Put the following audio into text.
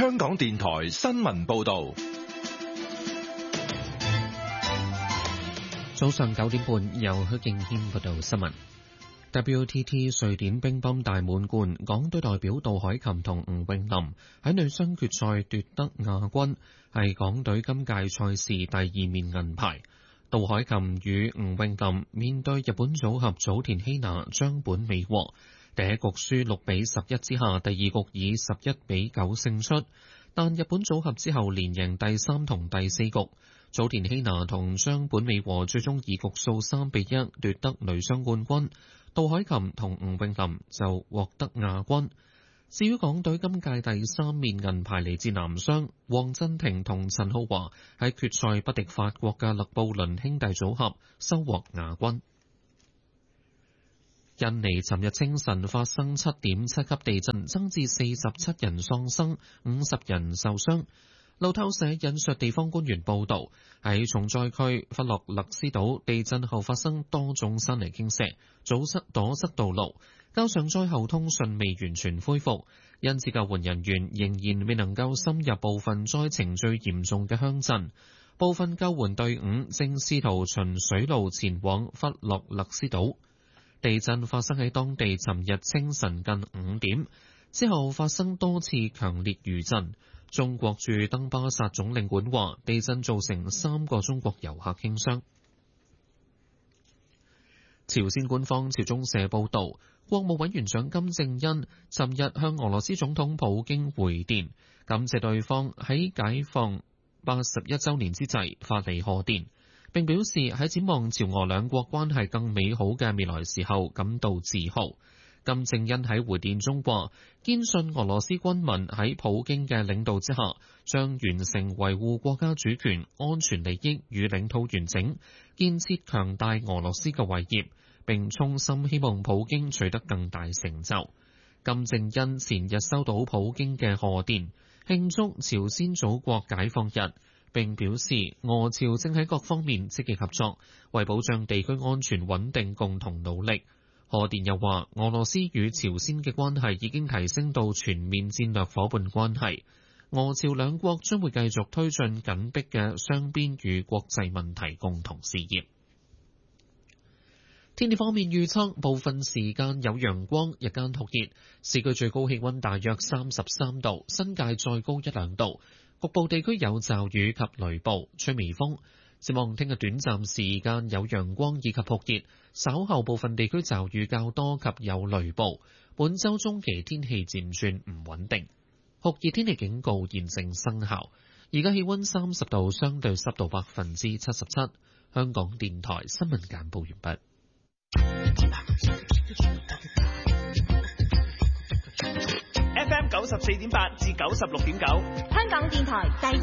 香港電台新聞報道。 早上9點半，由許敬軒報道新聞。WTT 瑞典乒乓大滿貫，港隊代表杜凱琹同吳詠琳喺女雙決賽奪得亞軍，係港隊今屆賽事第2面銀牌。杜凱琹與吳詠琳面對日本組合早田希娜、張本美和，第一局輸6-11之下，第二局以11-9勝出，但日本組合之後連贏第3同第4局。早田希娜同張本美和最終以局數3-1奪得女雙冠軍，杜凱琹同吳詠琳就獲得亞軍。至於港隊今屆第3面銀牌嚟自男雙，黃鎮廷同陳浩華喺決賽不敵法國嘅勒布倫兄弟組合，收穫亞軍。印尼尋日清晨發生7.7級地震，增至47人喪生，50人受傷。路透社引述地方官員報道，喺重災區弗洛勒斯島地震後發生多種山泥傾瀉，阻塞道路，加上災後通訊未完全恢復，因此救援人員仍然未能夠深入部分災情最嚴重嘅鄉鎮。部分救援隊伍正試圖循水路前往弗洛勒斯島。地震發生喺當地尋日清晨近5點，之後發生多次強烈餘震。中國駐登巴薩總領館話，地震造成3個中國遊客輕傷。朝鮮官方朝中社報導，國務委員長金正恩尋日向俄羅斯總統普京回電，感謝對方喺解放81週年之際發嚟賀電，並表示喺展望朝俄兩國關係更美好嘅未來時候感到自豪。金正恩喺回電中話，堅信俄羅斯軍民喺普京嘅領導之下，將完成維護國家主權、安全利益與領土完整，建設強大俄羅斯嘅偉業，並衷心希望普京取得更大成就。金正恩前日收到普京嘅賀電，慶祝朝鮮祖國解放日，並表示俄朝正喺各方面積極合作，為保障地區安全穩定共同努力。賀電又話，俄羅斯與朝鮮嘅關係已經提升到全面戰略夥伴關係，俄朝兩國將會繼續推進緊迫嘅雙邊與國際問題共同事業。天氣方面預測，部分時間有陽光，日間酷熱，市區最高氣溫大約33度，新界再高1-2度，局部地區有驟雨及雷暴，吹微風。展望聽日短暫時間有陽光以及酷熱，稍後部分地區驟雨較多及有雷暴。本週中期天氣漸轉唔穩定，酷熱天氣警告現正生效。而家氣溫30度，相對濕度77%。香港電台新聞簡報完畢。 FM 94.8至96.9， 香港電台第